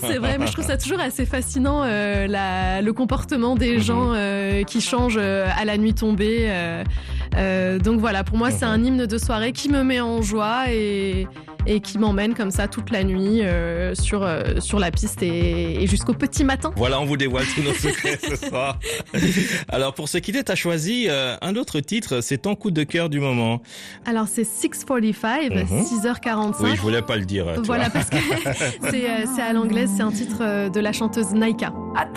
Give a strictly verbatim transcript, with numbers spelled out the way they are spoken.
c'est vrai, mais je trouve ça toujours assez fascinant, euh, la, le comportement des mm-hmm. gens euh, qui changent euh, à la nuit tombée. Euh, euh, donc voilà, pour moi, mm-hmm. c'est un hymne de soirée qui me met en joie et, et qui m'emmène comme ça toute la nuit euh, sur, euh, sur la piste et, et jusqu'au petit matin. Voilà, on vous dévoile tous nos secrets ce soir. Alors, pour se quitter, tu as choisi euh, un autre titre, c'est ton coup de cœur du moment. Alors, c'est six quarante-cinq, mm-hmm. six heures quarante-cinq. Oui, je voulais pas le dire. Voilà, parce que c'est, c'est à l'anglaise, c'est un titre de la chanteuse Naika.